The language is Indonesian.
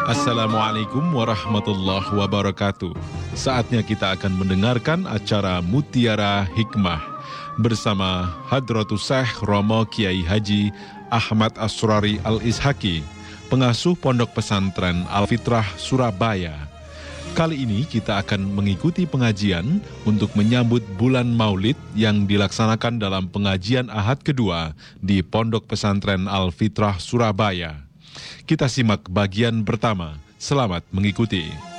Assalamualaikum warahmatullahi wabarakatuh. Saatnya kita akan mendengarkan acara Mutiara Hikmah bersama Hadratus Syekh Romo Kiai Haji Ahmad Asrari Al-Ishaki, pengasuh Pondok Pesantren Al-Fitrah Surabaya. Kali ini kita akan mengikuti pengajian untuk menyambut bulan Maulid yang dilaksanakan dalam pengajian Ahad kedua di Pondok Pesantren Al-Fitrah Surabaya. Kita simak bagian pertama. Selamat mengikuti.